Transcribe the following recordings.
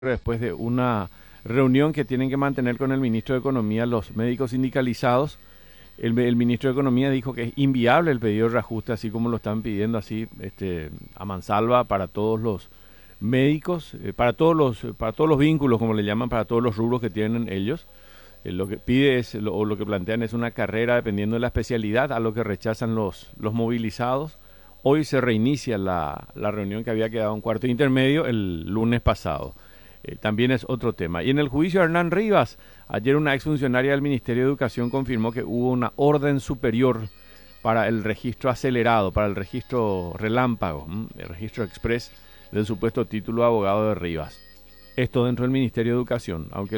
después de una reunión que tienen que mantener con el ministro de Economía los médicos sindicalizados. El ministro de Economía dijo que es inviable el pedido de reajuste, así como lo están pidiendo así a mansalva para todos los médicos, para todos los vínculos, como le llaman, para todos los rubros que tienen ellos. Lo que pide es, o lo que plantean es una carrera dependiendo de la especialidad, a lo que rechazan los movilizados. Hoy se reinicia la reunión que había quedado en cuarto intermedio el lunes pasado. También es otro tema. Y en el juicio de Hernán Rivas, ayer una exfuncionaria del Ministerio de Educación confirmó que hubo una orden superior para el registro acelerado, para el registro relámpago, el registro express del supuesto título de abogado de Rivas. Esto dentro del Ministerio de Educación, aunque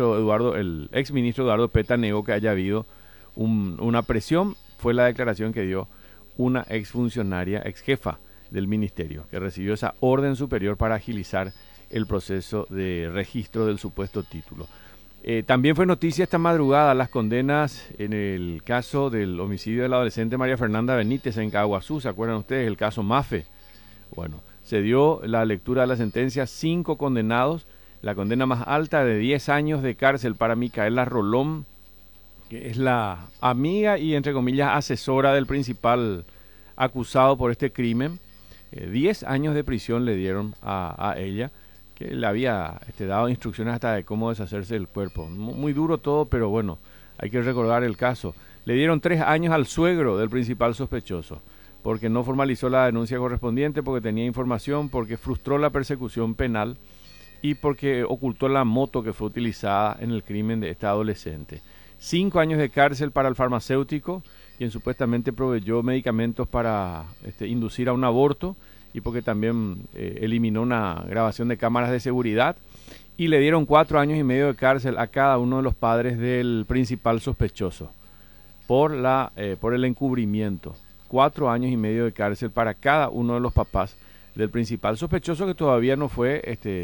el exministro Eduardo Peta negó que haya habido una presión, fue la declaración que dio una exfuncionaria, exjefa del ministerio, que recibió esa orden superior para agilizar el proceso de registro del supuesto título. También fue noticia esta madrugada las condenas en el caso del homicidio de la adolescente María Fernanda Benítez en Caguazú. ¿Se acuerdan ustedes? El caso Mafe. Bueno, se dio la lectura de la sentencia, 5 condenados, la condena más alta de 10 años de cárcel para Micaela Rolón, que es la amiga y, entre comillas, asesora del principal acusado por este crimen. 10 años de prisión le dieron a ella, que le había dado instrucciones hasta de cómo deshacerse del cuerpo. Muy duro todo, pero bueno, hay que recordar el caso. Le dieron 3 años al suegro del principal sospechoso, porque no formalizó la denuncia correspondiente, porque tenía información, porque frustró la persecución penal y porque ocultó la moto que fue utilizada en el crimen de esta adolescente. 5 años de cárcel para el farmacéutico, quien supuestamente proveyó medicamentos para inducir a un aborto, y porque también eliminó una grabación de cámaras de seguridad, y le dieron 4 años y medio de cárcel a cada uno de los padres del principal sospechoso por el encubrimiento. 4 años y medio de cárcel para cada uno de los papás del principal sospechoso, que todavía no fue,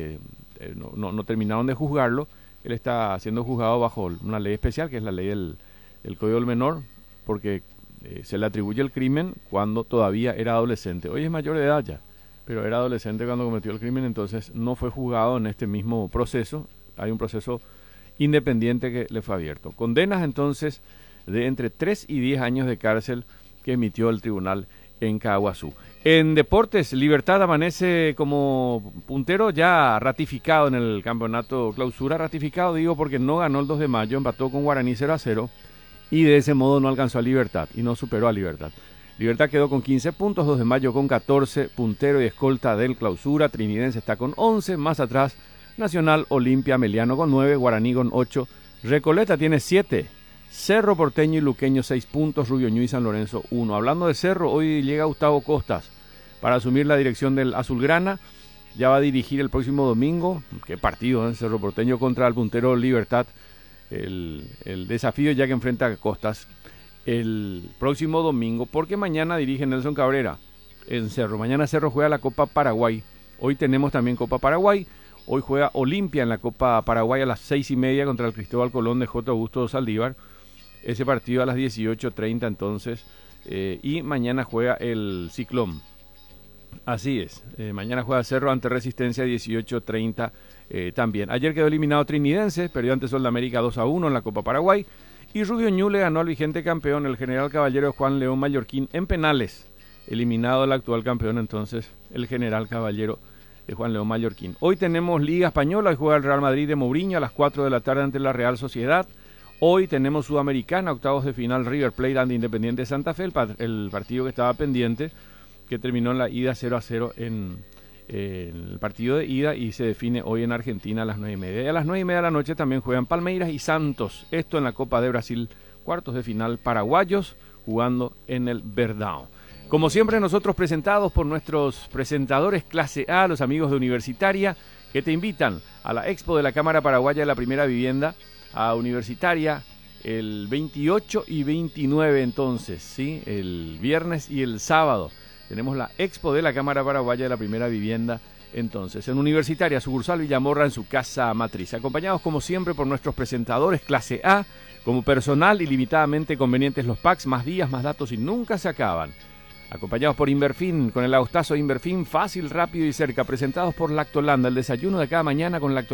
no terminaron de juzgarlo. Él está siendo juzgado bajo una ley especial, que es la ley del Código del Menor, porque se le atribuye el crimen cuando todavía era adolescente. Hoy es mayor de edad ya, pero era adolescente cuando cometió el crimen, entonces no fue juzgado en este mismo proceso. Hay un proceso independiente que le fue abierto. Condenas entonces de entre 3 y 10 años de cárcel que emitió el tribunal en Caguazú. En deportes, Libertad amanece como puntero ya ratificado en el campeonato clausura. Ratificado digo porque no ganó el 2 de mayo, empató con Guaraní 0-0 y de ese modo no alcanzó a Libertad y no superó a Libertad. Libertad quedó con 15 puntos, 2 de mayo con 14, puntero y escolta del clausura. Trinidense está con 11, más atrás Nacional, Olimpia, Meliano con 9, Guaraní con 8, Recoleta tiene 7. Cerro Porteño y Luqueño 6 puntos, Rubio Ñu y San Lorenzo 1. Hablando de Cerro, hoy llega Gustavo Costas para asumir la dirección del Azulgrana. Ya va a dirigir el próximo domingo. Qué partido, Cerro Porteño contra el puntero Libertad. El desafío ya que enfrenta a Costas el próximo domingo, porque mañana dirige Nelson Cabrera en Cerro. Mañana Cerro juega la Copa Paraguay. Hoy tenemos también Copa Paraguay. Hoy juega Olimpia en la Copa Paraguay a las 6:30 contra el Cristóbal Colón de J. Augusto Saldívar. Ese partido a las 18:30 entonces, y mañana juega el Ciclón. Así es, mañana juega Cerro ante Resistencia 18:30 también. Ayer quedó eliminado Trinidense, perdió ante Sol de América 2-1 en la Copa Paraguay, y Rubio Ñu le ganó al vigente campeón, el General Caballero Juan León Mallorquín, en penales. Eliminado el actual campeón entonces, el General Caballero de Juan León Mallorquín. Hoy tenemos Liga Española, hoy juega el Real Madrid de Mourinho a las 4 de la tarde ante la Real Sociedad. Hoy tenemos Sudamericana, octavos de final, River Plate ante Independiente de Santa Fe, el partido que estaba pendiente, que terminó en la ida 0-0 en el partido de ida, y se define hoy en Argentina a las 9:30. Y a las 9:30 de la noche también juegan Palmeiras y Santos, esto en la Copa de Brasil, cuartos de final paraguayos, jugando en el Verdão. Como siempre, nosotros presentados por nuestros presentadores clase A, los amigos de Universitaria, que te invitan a la Expo de la Cámara Paraguaya de la Primera Vivienda, a Universitaria, el 28 y 29 entonces, ¿sí? El viernes y el sábado. Tenemos la Expo de la Cámara Paraguaya de la Primera Vivienda, entonces, en Universitaria, sucursal Villamorra, en su casa matriz. Acompañados, como siempre, por nuestros presentadores clase A, como personal ilimitadamente convenientes los packs, más días, más datos y nunca se acaban. Acompañados por Inverfin, con el agostazo de Inverfin, fácil, rápido y cerca. Presentados por Lactolanda, el desayuno de cada mañana con Lactolanda.